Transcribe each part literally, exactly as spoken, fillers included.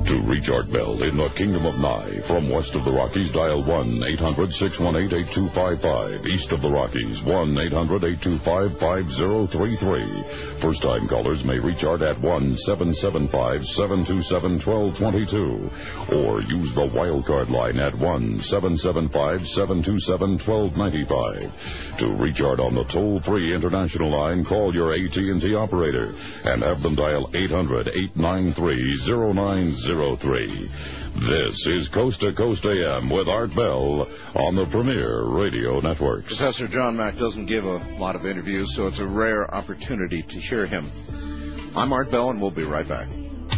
To reach Art Bell in the Kingdom of Nye, from west of the Rockies, dial one eight hundred six one eight eight two five five. East of the Rockies, one eight hundred eight two five five zero three three. First-time callers may reach Art at one seven seven five seven two seven one two two two. Or use the wildcard line at one seven seven five seven two seven one two nine five. To reach Art on the toll-free international line, call your A T and T operator and have them dial eight hundred eight nine three zero nine zero three. This is Coast to Coast A M with Art Bell on the Premier Radio Network. Professor John Mack doesn't give a lot of interviews, so it's a rare opportunity to hear him. I'm Art Bell, and we'll be right back.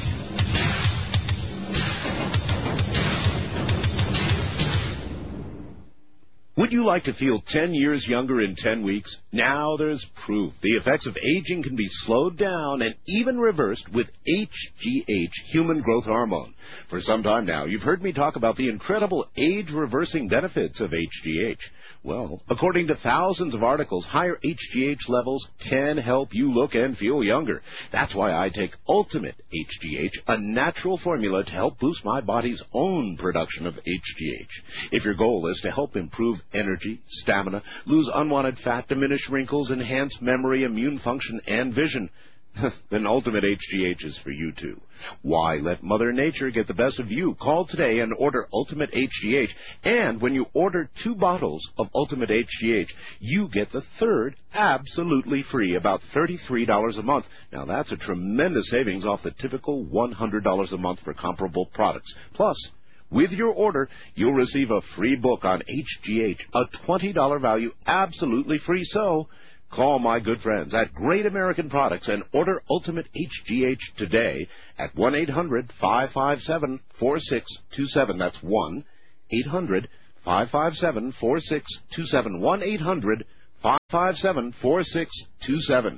Would you like to feel ten years younger in ten weeks? Now there's proof. The effects of aging can be slowed down and even reversed with H G H, human growth hormone. For some time now, you've heard me talk about the incredible age-reversing benefits of H G H. Well, according to thousands of articles, higher H G H levels can help you look and feel younger. That's why I take Ultimate H G H, a natural formula to help boost my body's own production of H G H. If your goal is to help improve energy, stamina, lose unwanted fat, diminish wrinkles, enhance memory, immune function, and vision, then Ultimate H G H is for you, too. Why let Mother Nature get the best of you? Call today and order Ultimate H G H. And when you order two bottles of Ultimate H G H, you get the third absolutely free, about thirty-three dollars a month. Now, that's a tremendous savings off the typical one hundred dollars a month for comparable products. Plus, with your order, you'll receive a free book on H G H, a twenty dollars value, absolutely free. So, call my good friends at Great American Products and order Ultimate H G H today at one eight hundred five five seven four six two seven. That's one eight hundred five five seven four six two seven. one eight hundred five five seven four six two seven.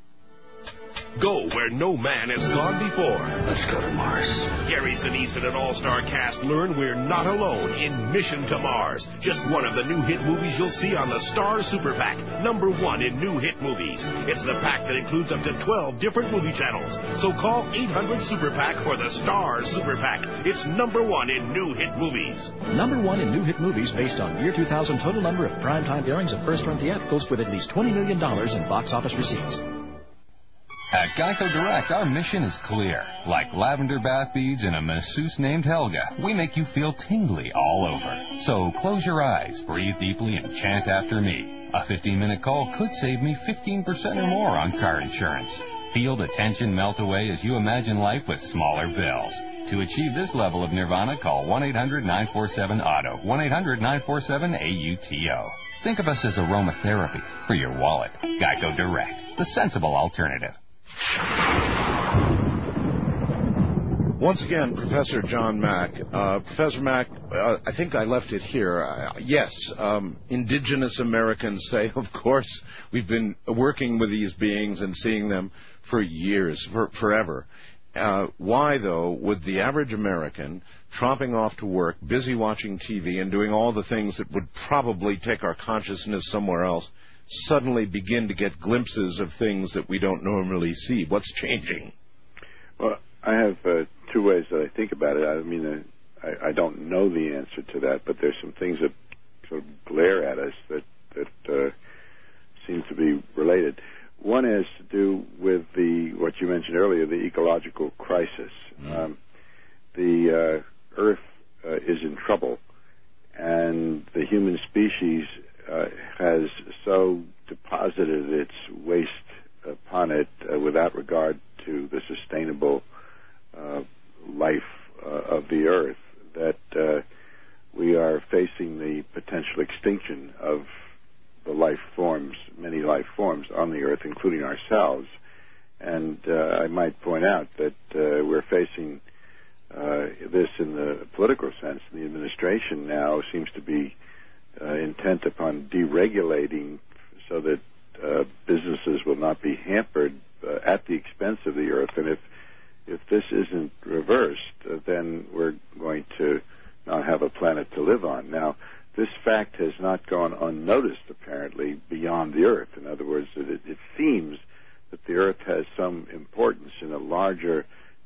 Go where no man has gone before. Let's go to Mars. Gary Sinise and an all-star cast learn we're not alone in Mission to Mars. Just one of the new hit movies you'll see on the Star Super PAC. Number one in new hit movies. It's the pack that includes up to twelve different movie channels. So call eight hundred Super PAC for the Star Super PAC. It's number one in new hit movies. Number one in new hit movies based on year two thousand total number of primetime airings of first-run theatricals with at least twenty million dollars in box office receipts. At Geico Direct, our mission is clear. Like lavender bath beads and a masseuse named Helga, we make you feel tingly all over. So close your eyes, breathe deeply, and chant after me. A fifteen-minute call could save me fifteen percent or more on car insurance. Feel the tension melt away as you imagine life with smaller bills. To achieve this level of nirvana, call one eight hundred nine four seven auto, one eight hundred nine four seven A U T O. Think of us as aromatherapy for your wallet. Geico Direct, the sensible alternative. Once again, Professor John Mack. Uh, Professor Mack, uh, I think I left it here. Uh, yes, um, indigenous Americans say, of course, we've been working with these beings and seeing them for years, for, forever. Uh, why, though, would the average American, tromping off to work, busy watching T V and doing all the things that would probably take our consciousness somewhere else, suddenly begin to get glimpses of things that we don't normally see? What's changing? Well, I have uh, two ways that I think about it. I mean, uh, I, I don't know the answer to that, but there's some things that sort of glare at us that, that uh, seem to be related. One has to do with the what you mentioned earlier, the ecological crisis. Mm-hmm. Um, the uh, Earth uh, is in trouble, and the human species uh, has so deposited its waste upon it uh, without regard to the sustainable uh, life uh, of the Earth that uh, we are facing the potential extinction of the life forms, many life forms on the Earth, including ourselves. And uh, I might point out that uh, we're facing uh, this in the political sense. The administration now seems to be uh, intent upon deregulating so that uh, businesses will not be hampered uh, at the expense of the Earth. And if if this isn't reversed, uh, then we're going to not have a planet to live on. Now, this fact has not gone unnoticed, apparently, beyond the Earth. In other words, it, it seems that the Earth has some importance in a larger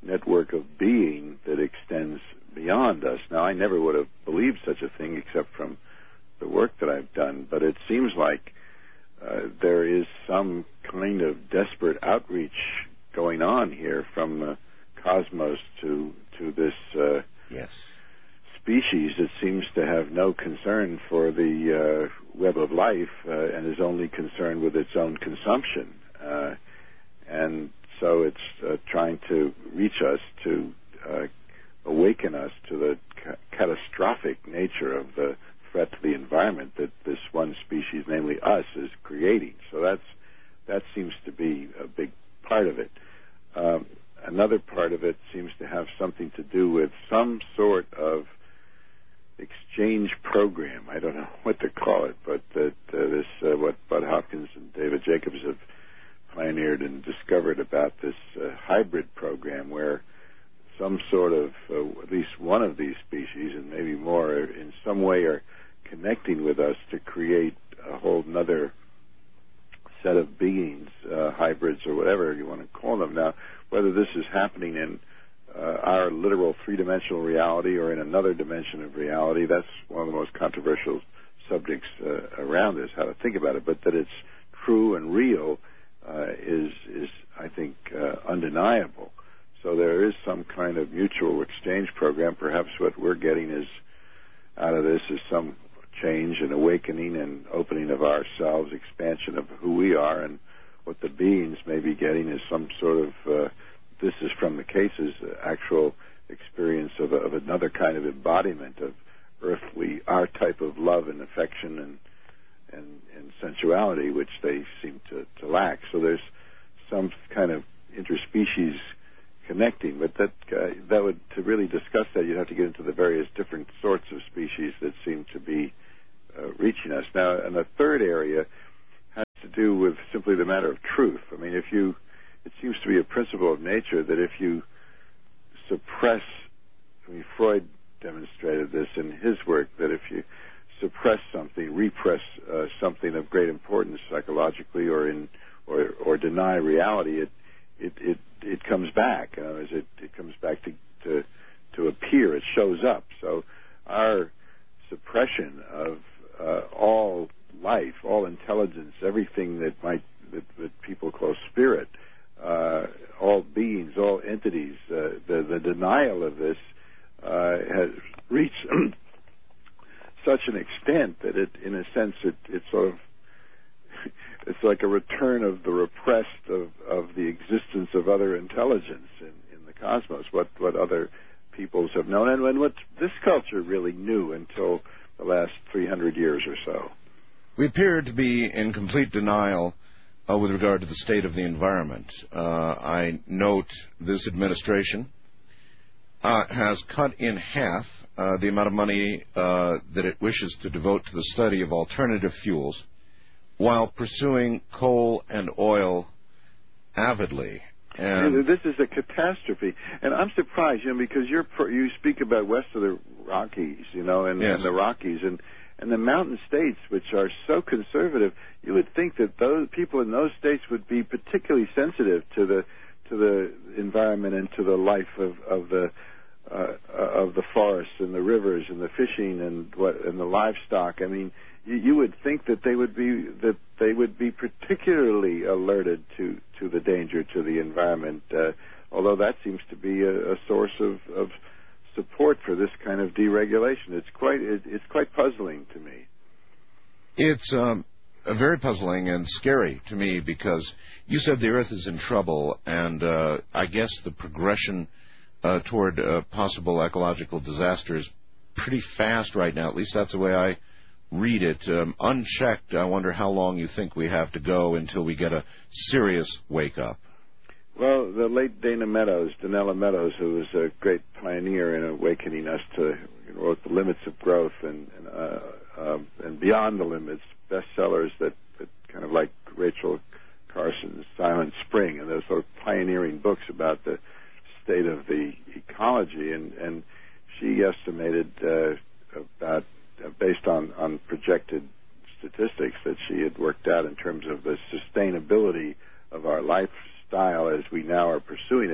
network of being that extends beyond us. Now, I never would have believed such a thing except from the work that I've done, but it seems like uh, there is some kind of desperate outreach going on here from the cosmos to to this uh, yes. species that seems to have no concern for the uh, web of life uh, and is only concerned with its own consumption. Uh, and so it's uh, trying to reach us, to uh, awaken us to the ca- catastrophic nature of the threat to the environment that this one species, namely us, is creating. So that's that seems to be a big part of it. Um, another part of it seems to have something to do with some sort of exchange program. I don't know what to call it, but that uh, this uh, what Bud Hopkins and David Jacobs have pioneered and discovered about this uh, hybrid program where some sort of, uh, at least one of these species, and maybe more, in some way are connecting with us to create a whole other set of beings, uh, hybrids or whatever you want to call them. Now, whether this is happening in uh, our literal three-dimensional reality or in another dimension of reality, that's one of the most controversial subjects uh, around this, how to think about it. But that it's true and real uh, is, is, I think, uh, undeniable. So there is some kind of mutual exchange program. Perhaps what we're getting is out of this is some change and awakening and opening of ourselves, expansion of who we are, and what the beings may be getting is some sort of, uh, this is from the cases, uh, actual experience of, a, of another kind of embodiment of earthly, our type of love and affection and and, and sensuality, which they seem to, to lack. So there's some kind of interspecies connecting, but that uh, that would, to really discuss that, you'd have to get into the various different sorts of species that seem to be uh, reaching us. Now, and the third area has to do with simply the matter of truth. I mean, if you, it seems to be a principle of nature that if you suppress, I mean, Freud demonstrated this in his work, that if you suppress something, repress uh, something of great importance psychologically or in or or deny reality, it it it, it comes back. In other words, it, it comes back to, to to appear. It shows up. So our suppression of uh, all life, all intelligence, everything that might that, that people call spirit, uh, all beings, all entities, uh, the the denial of this uh, has reached such an extent that it, in a sense, it, it sort of, it's like a return of the repressed of, of the existence of other intelligence in, in the cosmos, what, what other peoples have known, and, and what this culture really knew until the last three hundred years or so. We appear to be in complete denial uh, with regard to the state of the environment. Uh, I note this administration uh, has cut in half Uh, the amount of money uh, that it wishes to devote to the study of alternative fuels while pursuing coal and oil avidly. And this is a catastrophe. And I'm surprised, you know, because you're pro- you speak about west of the Rockies, you know, and, yes. and the Rockies and, and the mountain states, which are so conservative. You would think that those people in those states would be particularly sensitive to the to the environment and to the life of, of the Uh, of the forests and the rivers and the fishing and what and the livestock. I mean, you, you would think that they would be that they would be particularly alerted to, to the danger to the environment. Uh, although that seems to be a, a source of, of support for this kind of deregulation. It's quite it, it's quite puzzling to me. It's um, very puzzling and scary to me because you said the Earth is in trouble, and uh, I guess the progression Uh, toward uh, possible ecological disasters pretty fast right now. At least that's the way I read it. Um, unchecked, I wonder how long you think we have to go until we get a serious wake-up. Well, the late Dana Meadows, Donella Meadows, who was a great pioneer in awakening us to, you know, the limits of growth and and, uh, uh, and beyond the limits, bestsellers that, that kind of like Rachel Carson's Silent Spring, and those sort of pioneering books about the state of the ecology, and, and she estimated uh, about, uh, based on, on projected statistics that she had worked out in terms of the sustainability of our lifestyle as we now are pursuing it,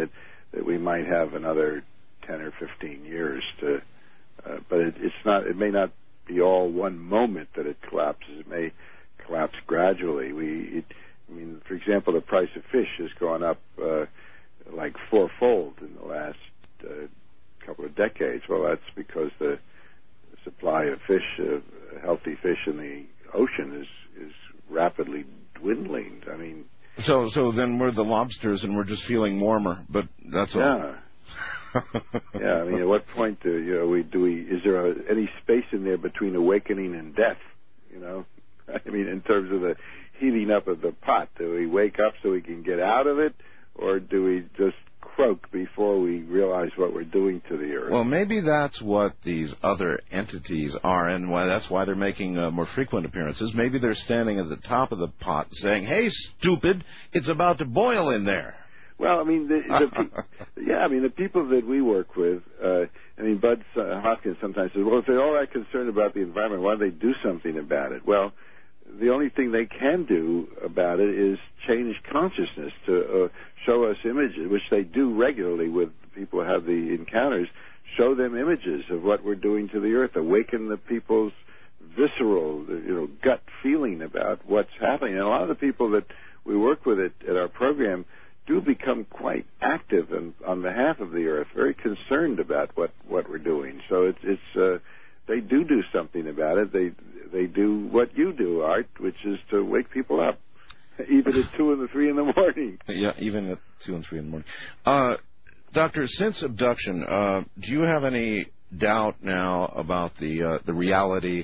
that we might have another ten or fifteen years to. Uh, but it, it's not. It may not be all one moment that it collapses. It may collapse gradually. We, it, I mean, for example, the price of fish has gone up uh, like fourfold in the last uh, couple of decades. Well, that's because the supply of fish, uh, healthy fish in the ocean, is is rapidly dwindling. I mean, so so then we're the lobsters, and we're just feeling warmer. But that's all. Yeah. Yeah, I mean, at what point do you know we do we is there a, any space in there between awakening and death? You know, I mean, in terms of the heating up of the pot, do we wake up so we can get out of it, or do we just croak before we realize what we're doing to the earth? Well, maybe that's what these other entities are, and why that's why they're making uh, more frequent appearances. Maybe they're standing at the top of the pot saying, "Hey, stupid, it's about to boil in there." Well, I mean, the, the yeah, I mean, the people that we work with, uh, I mean, Bud uh, Hopkins sometimes says, well, if they're all that concerned about the environment, why don't they do something about it? Well, the only thing they can do about it is change consciousness to uh, show us images, which they do regularly with people who have the encounters, show them images of what we're doing to the earth, awaken the people's visceral, you know, gut feeling about what's happening. And a lot of the people that we work with at, at our program do become quite active and on behalf of the earth, very concerned about what, what we're doing. So it's it's uh, they do do something about it. They they do what you do, Art, which is to wake people up, even at two and three in the morning. Yeah, even at two and three in the morning. Uh, Doctor, since abduction, uh, do you have any doubt now about the uh, the reality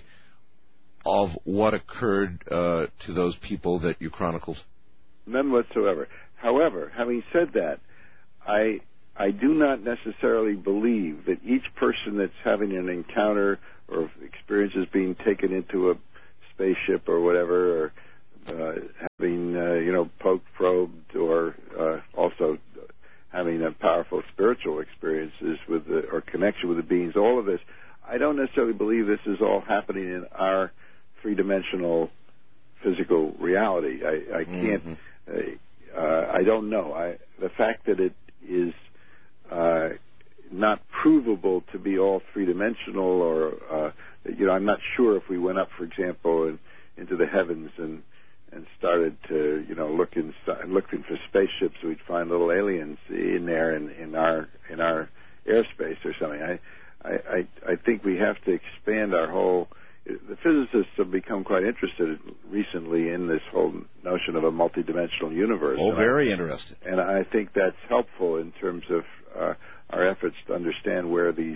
of what occurred uh, to those people that you chronicled? None whatsoever. However, having said that, I I do not necessarily believe that each person that's having an encounter or experiences being taken into a spaceship or whatever, or uh, having uh, you know poked, probed, or uh, also having a powerful spiritual experiences with the, or connection with the beings. All of this, I don't necessarily believe this is all happening in our three-dimensional physical reality. I, I can't. Mm-hmm. Uh, Uh, I don't know. I, the fact that it is uh, not provable to be all three-dimensional, or uh, you know, I'm not sure if we went up, for example, in, into the heavens and and started to you know look in, looking for spaceships, we'd find little aliens in there in, in our in our airspace or something. I, I I I think we have to expand our whole. The physicists have become quite interested recently in this whole notion of a multidimensional universe. Oh, and very I, interested. And I think that's helpful in terms of uh, our efforts to understand where these,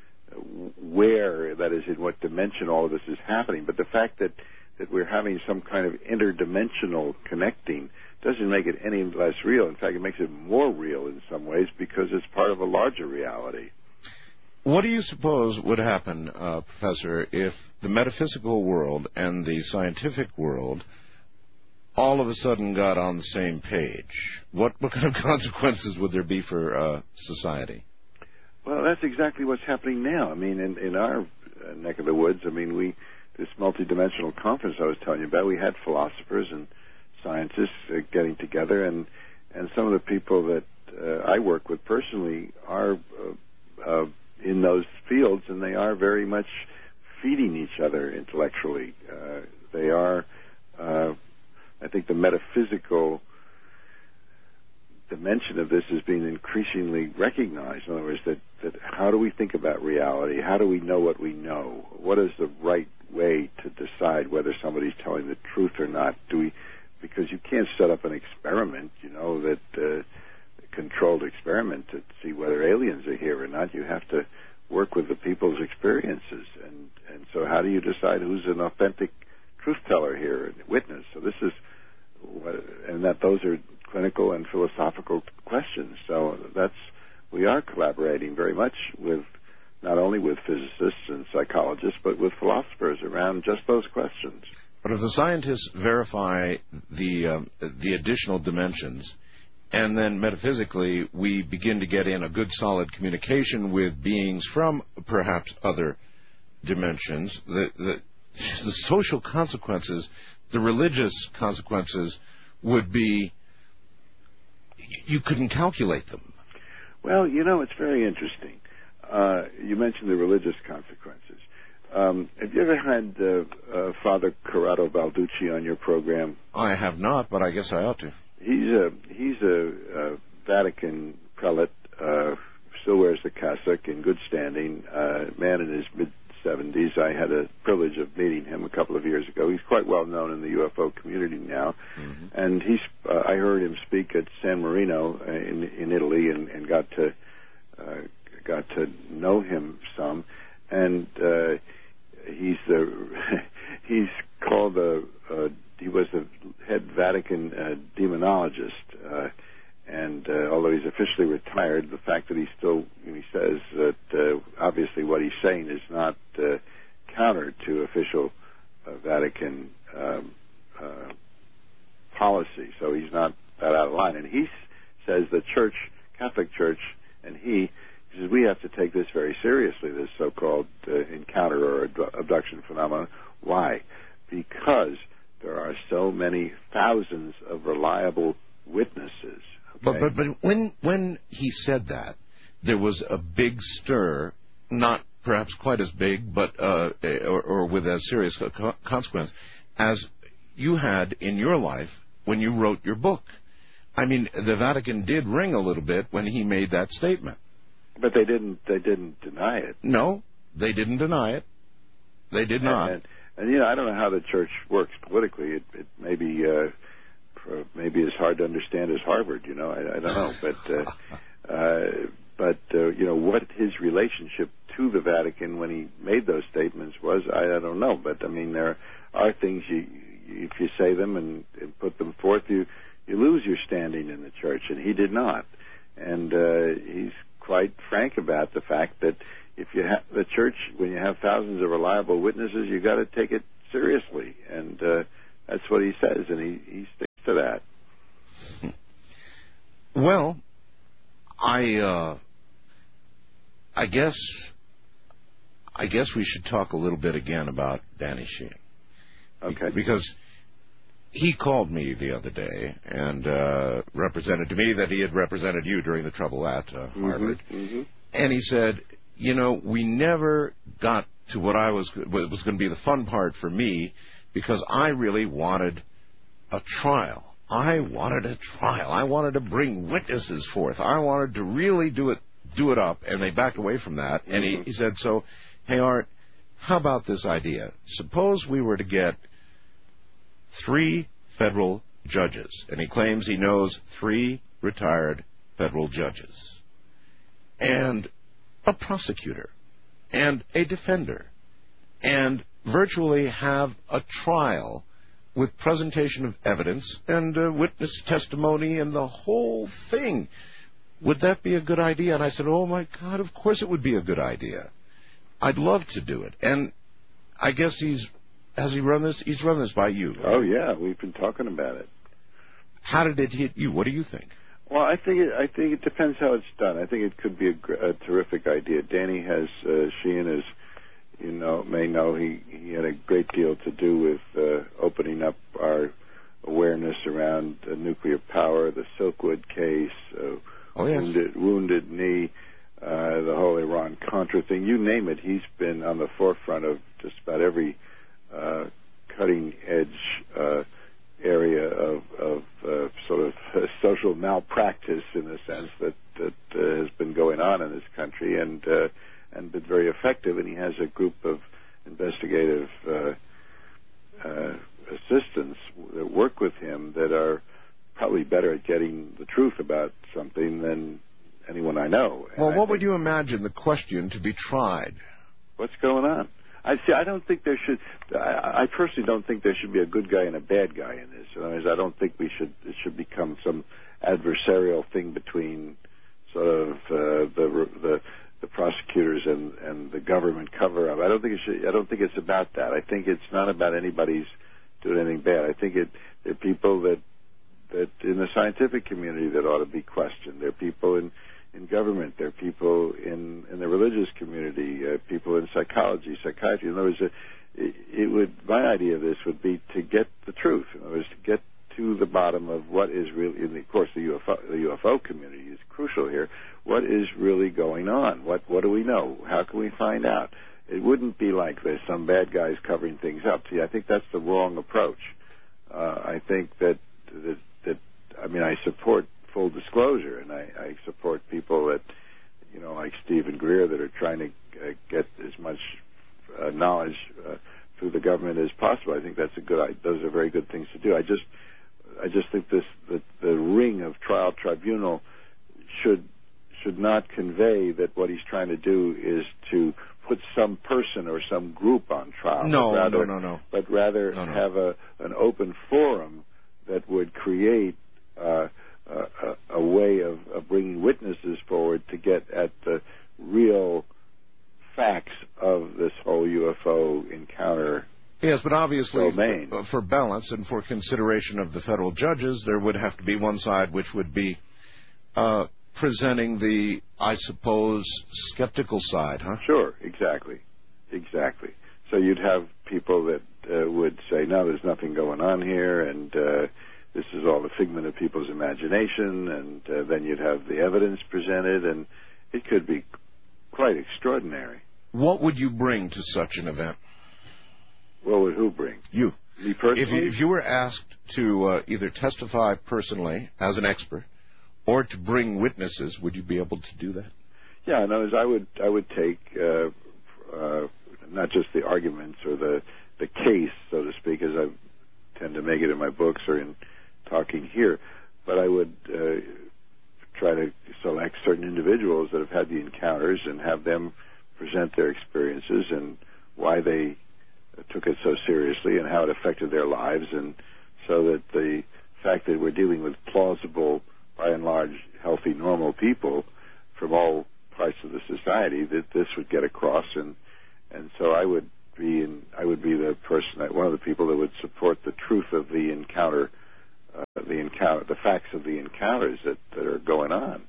where, that is, in what dimension all of this is happening. But the fact that, that we're having some kind of interdimensional connecting doesn't make it any less real. In fact, it makes it more real in some ways because it's part of a larger reality. What do you suppose would happen, uh, Professor, if the metaphysical world and the scientific world all of a sudden got on the same page? What, what kind of consequences would there be for uh, society? Well, that's exactly what's happening now. I mean, in, in our uh, neck of the woods, I mean, we this multidimensional conference I was telling you about, we had philosophers and scientists uh, getting together, and, and some of the people that uh, I work with personally are uh, uh, in those fields, and they are very much feeding each other intellectually. Uh, they are, uh, I think, the metaphysical dimension of this is being increasingly recognized. In other words, that, that how do we think about reality? How do we know what we know? What is the right way to decide whether somebody's telling the truth or not? Do we? Because you can't set up an experiment, you know, that. Uh, controlled experiment to see whether aliens are here or not. You have to work with the people's experiences, and and so how do you decide who's an authentic truth teller here and witness? So this is what, and that those are clinical and philosophical questions. So that's we are collaborating very much with not only with physicists and psychologists, but with philosophers around just those questions. But if the scientists verify the um, the additional dimensions, and then metaphysically we begin to get in a good solid communication with beings from perhaps other dimensions, the, the, the social consequences, the religious consequences would be, you couldn't calculate them. Well, you know, it's very interesting. Uh, you mentioned the religious consequences. Um, have you ever had uh, uh, Father Corrado Balducci on your program? I have not, but I guess I ought to. He's a he's a, a Vatican prelate, uh, still wears the cassock, in good standing, uh, man in his mid seventies. I had a privilege of meeting him a couple of years ago. He's quite well known in the U F O community now, mm-hmm. and he's. Uh, I heard him speak at San Marino uh, in in Italy, and, and got to uh, got to know him some, and. Uh, He's the he's called the uh, he was the head Vatican uh, demonologist, uh, and uh, although he's officially retired, the fact that he still he says that uh, obviously what he's saying is not uh, counter to official uh, Vatican um, uh, policy, so he's not that out of line. And he says the Church, Catholic Church, and he. He says, we have to take this very seriously, this so-called uh, encounter or ad- abduction phenomenon. Why? Because there are so many thousands of reliable witnesses. Okay? But, but, but when, when he said that, there was a big stir, not perhaps quite as big, but uh, or, or with as serious co- consequence as you had in your life when you wrote your book. I mean, the Vatican did ring a little bit when he made that statement. But they didn't. They didn't deny it. No, they didn't deny it. They did not. And, and, and you know, I don't know how the church works politically. It, it may be uh, maybe as hard to understand as Harvard. You know, I, I don't know. But uh, uh, but uh, you know, what his relationship to the Vatican when he made those statements was, I, I don't know. But I mean, there are things you, if you say them and, and put them forth, you you lose your standing in the church, and he did not. And uh, he's quite frank about the fact that if you have the church, when you have thousands of reliable witnesses, you got to take it seriously, and uh, that's what he says, and he, he sticks to that. Well, I uh, I guess I guess we should talk a little bit again about Danny Sheehan. Okay. Because he called me the other day and uh, represented to me that he had represented you during the trouble at uh, Harvard. Mm-hmm, mm-hmm. And he said, you know, we never got to what I was, what was going to be the fun part for me, because I really wanted a trial. I wanted a trial. I wanted to bring witnesses forth. I wanted to really do it, do it up, and they backed away from that. And mm-hmm. he, he said, so, hey, Art, how about this idea? Suppose we were to get three federal judges, and he claims he knows three retired federal judges, and a prosecutor, and a defender, and virtually have a trial with presentation of evidence and uh, witness testimony and the whole thing. Would that be a good idea? And I said, oh, my God, of course it would be a good idea. I'd love to do it. And I guess he's Has he run this? He's run this by you. Oh, yeah. We've been talking about it. How did it hit you? What do you think? Well, I think it, I think it depends how it's done. I think it could be a, a terrific idea. Danny has, uh, Sheehan is, you know, may know, he, he had a great deal to do with uh, opening up our awareness around uh, nuclear power, the Silkwood case, uh, oh, yes. wounded, wounded knee, uh, the whole Iran-Contra thing. You name it, he's been on the forefront of just about every Uh, cutting-edge uh, area of, of uh, sort of uh, social malpractice, in the sense that that uh, has been going on in this country, and uh, and been very effective. And he has a group of investigative uh, uh, assistants that work with him that are probably better at getting the truth about something than anyone I know. Well, and what I would you imagine the question to be tried? What's going on? I see. I don't think there should. I, I personally don't think there should be a good guy and a bad guy in this. In other words, I don't think we should. It should become some adversarial thing between sort of uh, the the the prosecutors and and the government cover-up. I don't think it should. I don't think it's about that. I think it's not about anybody's doing anything bad. I think it. There are people that that in the scientific community that ought to be questioned. There are people in. in government, there are people in, in the religious community, uh, people in psychology, psychiatry. In other words, it, it would, my idea of this would be to get the truth. In other words, to get to the bottom of what is really, and of course the U F O, the U F O community is crucial here. what is really going on? What what do we know? How can we find out? It wouldn't be like there's some bad guys covering things up. See, I think that's the wrong approach. Uh, I think that, that, that, I mean, I support full disclosure, and I, I support people that, you know, like Stephen Greer, that are trying to uh, get as much uh, knowledge uh, through the government as possible. I think that's a good. I, those are very good things to do. I just, I just think this that the ring of trial tribunal should should not convey that what he's trying to do is to put some person or some group on trial. No, but rather, no, no, no. But rather no, no. have a an open forum that would create uh, a, a way of, of bringing witnesses forward to get at the real facts of this whole U F O encounter. Yes, but obviously, domain. For, for balance and for consideration of the federal judges, there would have to be one side which would be uh, presenting the, I suppose, skeptical side, huh? Sure, exactly, exactly. So you'd have people that uh, would say, no, there's nothing going on here, and uh, this is all the figment of people's imagination, and uh, then you'd have the evidence presented, and it could be quite extraordinary. What would you bring to such an event? What would who bring? You. Me personally? If you, if you were asked to uh, either testify personally as an expert or to bring witnesses, would you be able to do that? Yeah, no, I would I would take uh, uh, not just the arguments or the the case, so to speak, as I tend to make it in my books or in talking here, but I would uh, try to select certain individuals that have had the encounters and have them present their experiences and why they took it so seriously and how it affected their lives, and so that the fact that we're dealing with plausible, by and large, healthy, normal people from all parts of the society, that this would get across, and and so I would be in, I would be the person, that, one of the people that would support the truth of the encounter, uh, the encounter, the facts of the encounters that, that are going on.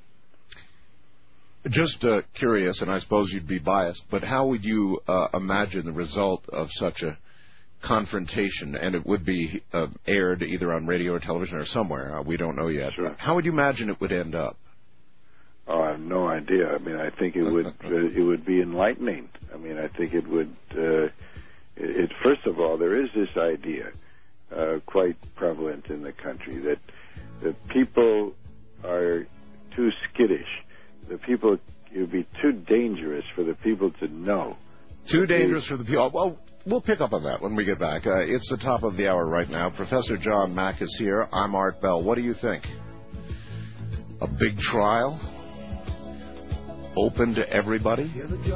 Just uh, curious, and I suppose you'd be biased, but how would you uh, imagine the result of such a confrontation? And it would be uh, aired either on radio or television or somewhere. Uh, we don't know yet. Sure. How would you imagine it would end up? Oh, I have no idea. I mean, I think it would uh, it would be enlightening. I mean, I think it would. Uh, it, it first of all, there is this idea, uh, quite prevalent in the country, that that people are too skittish. The people, it would be too dangerous for the people to know. Too dangerous for the people. Well, we'll pick up on that when we get back. Uh, it's the top of the hour right now. Professor John Mack is here. I'm Art Bell. What do you think? A big trial? Open to everybody?